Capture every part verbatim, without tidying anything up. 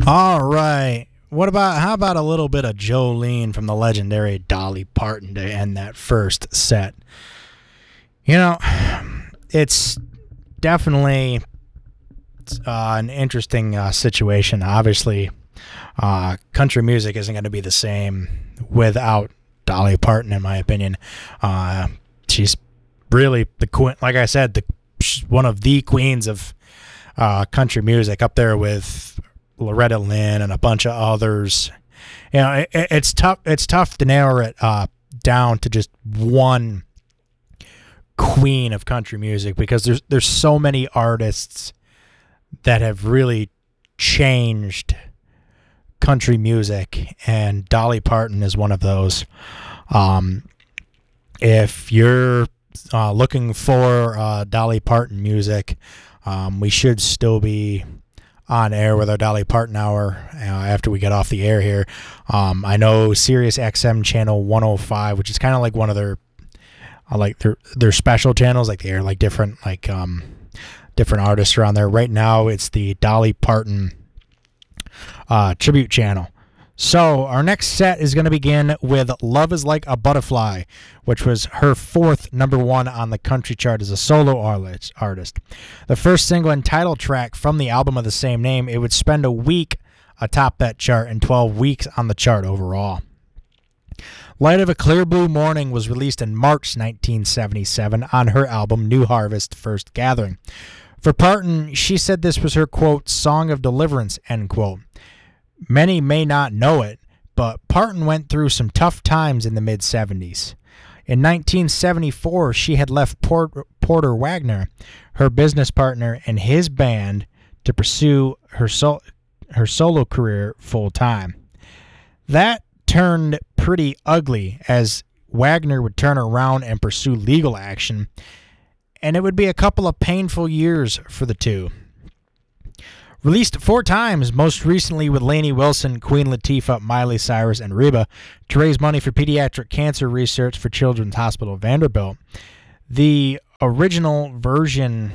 All right. What about, how about a little bit of Jolene from the legendary Dolly Parton to end that first set? You know, it's definitely uh, an interesting uh, situation. Obviously, uh, country music isn't going to be the same without Dolly Parton, in my opinion. Uh, she's really the queen, like I said, the one of the queens of uh, country music, up there with Loretta Lynn and a bunch of others. You know, it, it's tough. It's tough to narrow it uh, down to just one queen of country music, because there's there's so many artists that have really changed country music, and Dolly Parton is one of those. Um, if you're uh, looking for uh, Dolly Parton music, um, we should still be on air with our Dolly Parton hour uh, after we get off the air here. Um, I know Sirius X M channel one oh five, which is kind of like one of their uh, like their their special channels, like they air like different like um different artists are on there. Right now, it's the Dolly Parton uh, tribute channel. So our next set is going to begin with Love is Like a Butterfly, which was her fourth number one on the country chart as a solo artist. The first single and title track from the album of the same name, it would spend a week atop that chart and twelve weeks on the chart overall. Light of a Clear Blue Morning was released in March nineteen seventy-seven on her album New Harvest First Gathering. For Parton, she said this was her, quote, song of deliverance, end quote. Many may not know it, but Parton went through some tough times in the mid-seventies. In nineteen seventy-four, she had left Port- Porter Wagner, her business partner, and his band to pursue her, sol- her solo career full-time. That turned pretty ugly, as Wagner would turn around and pursue legal action, and it would be a couple of painful years for the two. Released four times, most recently with Lainey Wilson, Queen Latifah, Miley Cyrus, and Reba, to raise money for pediatric cancer research for Children's Hospital Vanderbilt. The original version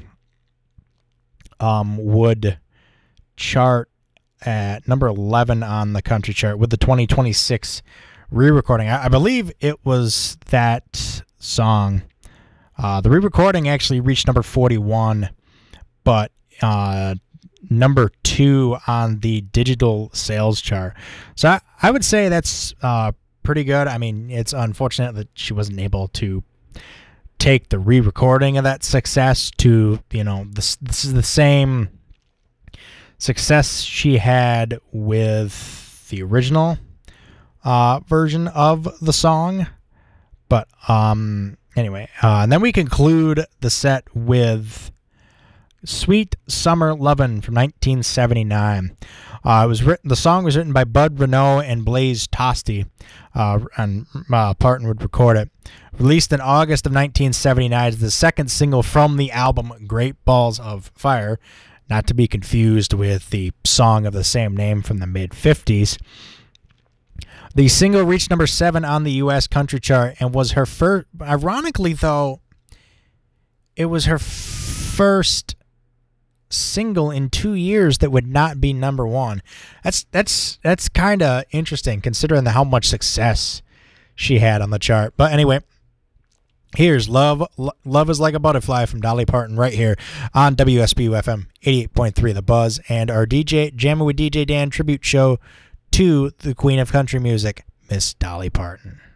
um, would chart at number eleven on the country chart with the twenty twenty-six re-recording. I, I believe it was that song. Uh, the re-recording actually reached number forty-one, but uh, number two on the digital sales chart. So I, I would say that's uh, pretty good. I mean, it's unfortunate that she wasn't able to take the re-recording of that success to, you know, this, this is the same success she had with the original uh, version of the song. But um, anyway, uh, and then we conclude the set with Sweet Summer Lovin' from nineteen seventy-nine. Uh, it was written. The song was written by Bud Renault and Blaze Tosti, uh, and uh, Parton would record it. Released in August of nineteen seventy-nine, is the second single from the album Great Balls of Fire, not to be confused with the song of the same name from the mid-fifties. The single reached number seven on the U S country chart and was her first. Ironically, though, it was her first single in two years that would not be number one. That's that's that's kind of interesting considering the, how much success she had on the chart. But anyway, here's Love Lo- Love is Like a Butterfly from Dolly Parton right here on W S B U F M eighty-eight point three The Buzz, and our D J Jamming with D J Dan tribute show to the Queen of Country Music, Miss Dolly Parton.